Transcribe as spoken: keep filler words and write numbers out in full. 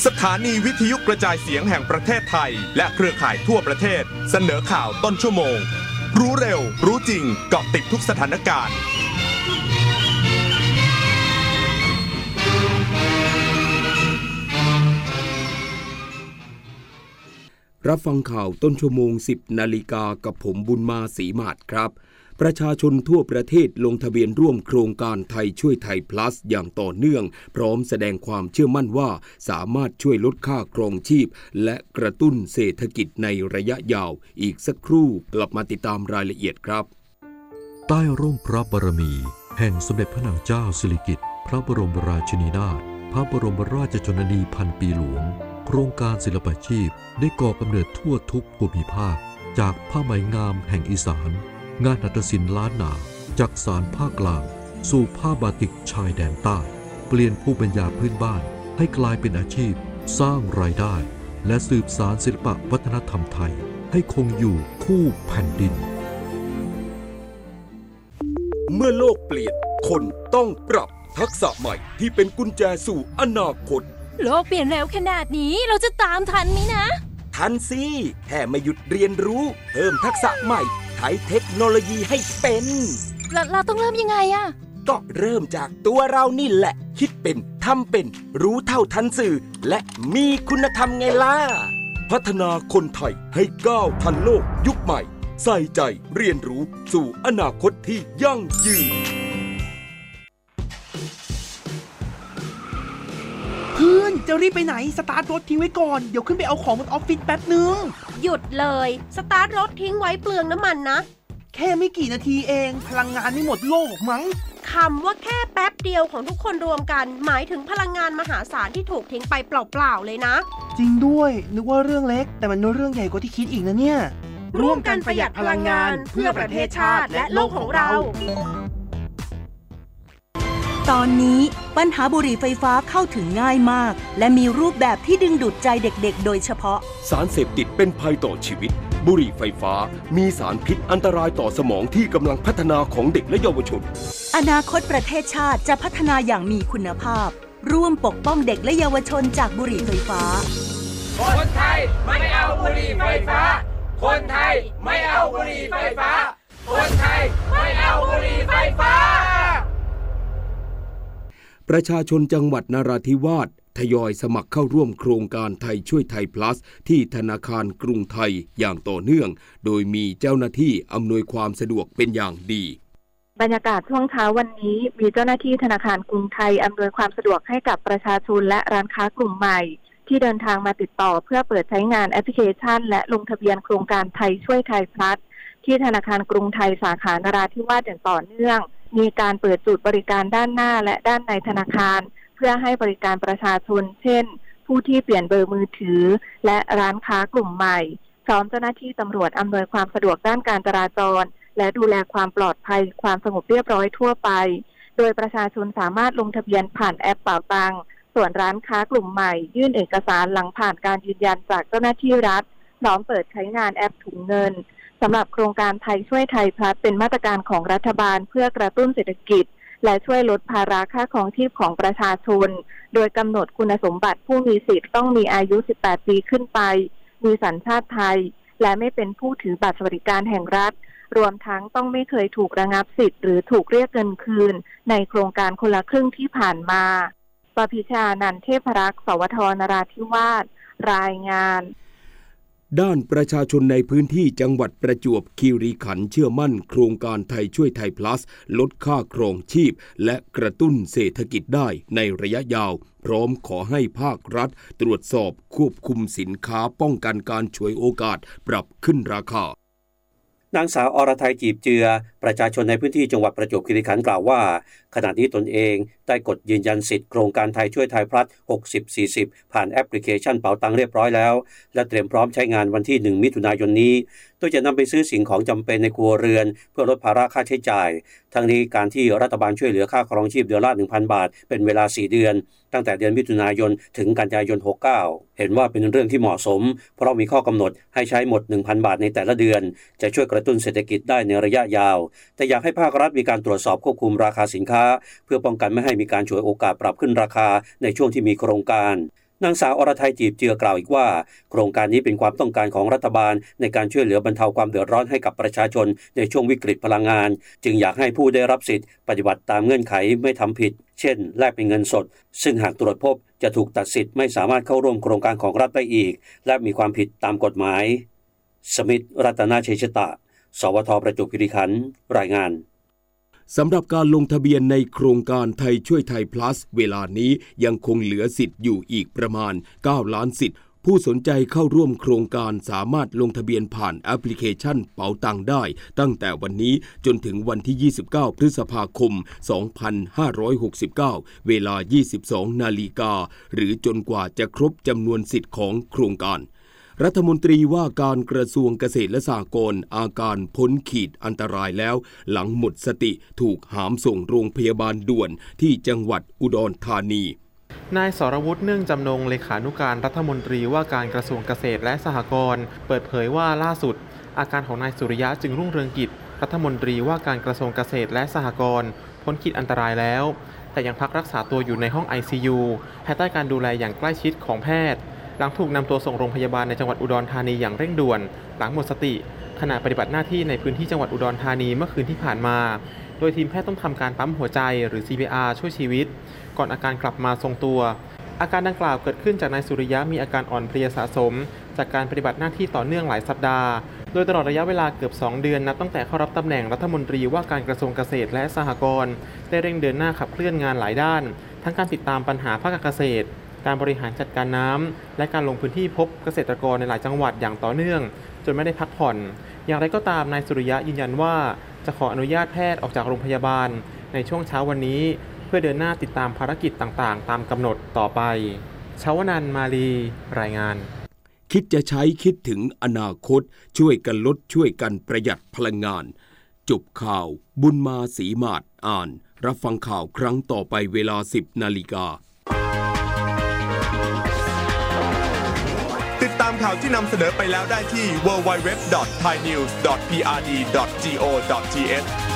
สถานีวิทยุกระจายเสียงแห่งประเทศไทยและเครือข่ายทั่วประเทศเสนอข่าวต้นชั่วโมงรู้เร็วรู้จริงเกาะติดทุกสถานการณ์รับฟังข่าวต้นชั่วโมง สิบนาฬิกากับผมบุญมาศรีมาศครับประชาชนทั่วประเทศลงทะเบียนร่วมโครงการไทยช่วยไทย plus อย่างต่อเนื่องพร้อมแสดงความเชื่อมั่นว่าสามารถช่วยลดค่าครองชีพและกระตุ้นเศรษฐกิจในระยะยาวอีกสักครู่กลับมาติดตามรายละเอียดครับใต้ร่มพระบารมีแห่งสมเด็จพระนางเจ้าสิริกิติ์พระบรมราชินีนาถพระบรมราชชนนีพันปีหลวงโครงการศิลปาชีพได้ก่อกำเนิดทั่วทุกภูมิภาคจากผ้าไหมงามแห่งอีสานงานหัตถศิลป์ล้านนาจากสานภาคกลางสู่ผ้าบาติกชายแดนใต้เปลี่ยนภูมิปัญญาพื้นบ้านให้กลายเป็นอาชีพสร้างรายได้และสืบสานศิลปวัฒนธรรมไทยให้คงอยู่คู่แผ่นดินเมื่อโลกเปลี่ยนคนต้องปรับทักษะใหม่ที่เป็นกุญแจสู่อนาคตโลกเปลี่ยนเร็วขนาดนี้เราจะตามทันไหมนะทันสิแค่ไม่หยุดเรียนรู้เพิ่มทักษะใหม่ใช้เทคโนโลยีให้เป็นเราเราต้องเริ่มยังไงอะก็เริ่มจากตัวเรานี่แหละคิดเป็นทำเป็นรู้เท่าทันสื่อและมีคุณธรรมไงล่ะพัฒนาคนไทยให้ก้าวทันโลกยุคใหม่ใส่ใจเรียนรู้สู่อนาคตที่ยั่งยืนเพื่อนจะรีบไปไหนสตาร์ทรถทิ้งไว้ก่อนเดี๋ยวขึ้นไปเอาของบนออฟฟิศแป๊บนึงหยุดเลยสตาร์ทรถทิ้งไว้เปลืองน้ำมันนะแค่ไม่กี่นาทีเองพลังงานไม่หมดโลกมั้งคำว่าแค่แป๊บเดียวของทุกคนรวมกันหมายถึงพลังงานมหาศาลที่ถูกทิ้งไปเปล่าๆเลยนะจริงด้วยนึกว่าเรื่องเล็กแต่มันเรื่องใหญ่กว่าที่คิดอีกนะเนี่ยร่วมกันประหยัดพลังงานเพื่อประเทศชาติและโลกของเราตอนนี้ปัญหาบุหรี่ไฟฟ้าเข้าถึงง่ายมากและมีรูปแบบที่ดึงดูดใจเด็กๆโดยเฉพาะสารเสพติดเป็นภัยต่อชีวิตบุหรี่ไฟฟ้ามีสารพิษอันตรายต่อสมองที่กำลังพัฒนาของเด็กและเยาวชนอนาคตประเทศชาติจะพัฒนาอย่างมีคุณภาพร่วมปกป้องเด็กและเยาวชนจากบุหรี่ไฟฟ้าคนไทยไม่เอาบุหรี่ไฟฟ้าคนไทยไม่เอาบุหรี่ไฟฟ้าคนไทยไม่เอาบุหรี่ไฟฟ้าประชาชนจังหวัดนราธิวาสทยอยสมัครเข้าร่วมโครงการไทยช่วยไทย plus ที่ธนาคารกรุงไทยอย่างต่อเนื่องโดยมีเจ้าหน้าที่อำนวยความสะดวกเป็นอย่างดีบรรยากาศช่วงเช้าวันนี้มีเจ้าหน้าที่ธนาคารกรุงไทยอำนวยความสะดวกให้กับประชาชนและร้านค้ากลุ่มใหม่ที่เดินทางมาติดต่อเพื่อเปิดใช้งานแอปพลิเคชันและลงทะเบียนโครงการไทยช่วยไทย plus ที่ธนาคารกรุงไทยสาขานราธิวาสอย่างต่อเนื่องมีการเปิดจุดบริการด้านหน้าและด้านในธนาคารเพื่อให้บริการประชาชนเช่นผู้ที่เปลี่ยนเบอร์มือถือและร้านค้ากลุ่มใหม่พร้อมเจ้าหน้าที่ตำรวจอำนวยความสะดวกด้านการจราจรและดูแลความปลอดภัยความสงบเรียบร้อยทั่วไปโดยประชาชนสามารถลงทะเบียนผ่านแอปเป๋าตังค์ส่วนร้านค้ากลุ่มใหม่ยื่นเอกสารหลังผ่านการยืนยันจากเจ้าหน้าที่รัฐพร้อมเปิดใช้งานแอปถุงเงินสำหรับโครงการไทยช่วยไทย plus เป็นมาตรการของรัฐบาลเพื่อกระตุ้นเศรษฐกิจและช่วยลดภาระค่าครองชีพของประชาชนโดยกำหนดคุณสมบัติผู้มีสิทธิ์ต้องมีอายุสิบแปดปีขึ้นไปมีสัญชาติไทยและไม่เป็นผู้ถือบัตรสวัสดิการแห่งรัฐรวมทั้งต้องไม่เคยถูกระงับสิทธิ์หรือถูกเรียกเงินคืนในโครงการคนละครึ่งที่ผ่านมาปพิชานันท์เทพรักษ์สวทนราธิวาสรายงานด้านประชาชนในพื้นที่จังหวัดประจวบคีรีขันธ์เชื่อมั่นโครงการไทยช่วยไทย plus ลดค่าครองชีพและกระตุ้นเศรษฐกิจได้ในระยะยาวพร้อมขอให้ภาครัฐตรวจสอบควบคุมสินค้าป้องกันการฉวยโอกาสปรับขึ้นราคานางสาวอรทัยจีบเจือประชาชนในพื้นที่จังหวัดประจวบคีรีขันธ์กล่าวว่าขณะนี้ตนเองได้กดยืนยันสิทธิ์โครงการไทยช่วยไทย plus หกสิบ สี่สิบผ่านแอปพลิเคชันเป๋าตังเรียบร้อยแล้วและเตรียมพร้อมใช้งานวันที่หนึ่งมิถุนายนนี้โดยจะนำไปซื้อสิ่งของจำเป็นในครัวเรือนเพื่อลดภาระค่าใช้จ่ายทั้งนี้การที่รัฐบาลช่วยเหลือค่าครองชีพเดือนละ หนึ่งพัน บาทเป็นเวลาสี่เดือนตั้งแต่เดือนมิถุนายนถึงกันยายนหกสิบเก้าเห็นว่าเป็นเรื่องที่เหมาะสมเพราะมีข้อกำหนดให้ใช้หมด หนึ่งพัน บาทในแต่ละเดือนจะช่วยกระตุ้นเศรษฐกิจได้ในระยะยาวแต่อยากให้ภาครัฐมีการตรวจสอบควบคุมราคาสินค้าเพื่อป้องกันไม่ให้มีการฉวยโอกาสปรับขึ้นราคาในช่วงที่มีโครงการนางสาวอรทัยจีบเจือกล่าวอีกว่าโครงการนี้เป็นความต้องการของรัฐบาลในการช่วยเหลือบรรเทาความเดือดร้อนให้กับประชาชนในช่วงวิกฤตพลังงานจึงอยากให้ผู้ได้รับสิทธิ์ปฏิบัติตามเงื่อนไขไม่ทำผิดเช่นแลกเป็นเงินสดซึ่งหากตรวจพบจะถูกตัดสิทธิ์ไม่สามารถเข้าร่วมโครงการของรัฐได้อีกและมีความผิดตามกฎหมายสมิทธิ์รัตนเชษตะสวทประจวบคีรีขันธ์รายงานสำหรับการลงทะเบียนในโครงการไทยช่วยไทย plus เวลานี้ยังคงเหลือสิทธิ์อยู่อีกประมาณเก้าล้านสิทธิ์ผู้สนใจเข้าร่วมโครงการสามารถลงทะเบียนผ่านแอปพลิเคชันเป๋าตังได้ตั้งแต่วันนี้จนถึงวันที่ยี่สิบเก้าพฤษภาคมสองพันห้าร้อยหกสิบเก้าเวลา ยี่สิบสองนาฬิกาหรือจนกว่าจะครบจำนวนสิทธิ์ของโครงการรัฐมนตรีว่าการกระทรวงเกษตรและสหกรณ์อาการพ้นขีดอันตรายแล้วหลังหมดสติถูกหามส่งโรงพยาบาลด่วนที่จังหวัดอุดรธานีนายสรวุฒิเนื่องจำนงเลขานุการรัฐมนตรีว่าการกระทรวงเกษตรและสหกรณ์เปิดเผยว่าล่าสุดอาการของนายสุริยะจึงรุ่งเรืองกิจรัฐมนตรีว่าการกระทรวงเกษตรและสหกรณ์พ้นขีดอันตรายแล้วแต่ยังพักรักษาตัวอยู่ในห้อง ไอ ซี ยู ภายใต้การดูแลอย่างใกล้ชิดของแพทย์หลังถูกนำตัวส่งโรงพยาบาลในจังหวัดอุดรธานีอย่างเร่งด่วนหลังหมดสติขณะปฏิบัติหน้าที่ในพื้นที่จังหวัดอุดรธานีเมื่อคืนที่ผ่านมาโดยทีมแพทย์ต้องทำการปั๊มหัวใจหรือ ซี พี อาร์ ช่วยชีวิตก่อนอาการกลับมาทรงตัวอาการดังกล่าวเกิดขึ้นจากนายสุริยะมีอาการอ่อนเพลียสะสมจากการปฏิบัติหน้าที่ต่อเนื่องหลายสัปดาห์โดยตลอดระยะเวลาเกือบสองเดือนนับตั้งแต่เข้ารับตำแหน่งรัฐมนตรีว่าการกระทรวงเกษตรและสหกรณ์ได้เร่งเดินหน้าขับเคลื่อนงานหลายด้านทั้งการติดตามปัญหาภาคการเกษตรการบริหารจัดการน้ำและการลงพื้นที่พบเกษตรกรในหลายจังหวัดอย่างต่อเนื่องจนไม่ได้พักผ่อนอย่างไรก็ตามนายสุริยะยืนยันว่าจะขออนุญาตแพทย์ออกจากโรงพยาบาลในช่วงเช้าวันนี้เพื่อเดินหน้าติดตามภารกิจต่างๆตามกำหนดต่อไปชวนันท์มาลีรายงานคิดจะใช้คิดถึงอนาคตช่วยกันลดช่วยกันประหยัดพลังงานจบข่าวบุญมาศรีมาศอ่านรับฟังข่าวครั้งต่อไปเวลา สิบนาฬิกาติดตามข่าวที่นำเสนอไปแล้วได้ที่ ดับเบิลยู ดับเบิลยู ดับเบิลยู ดอท ไทยนิวส์ ดอท พี อาร์ ดี ดอท จี โอ ดอท ที เอช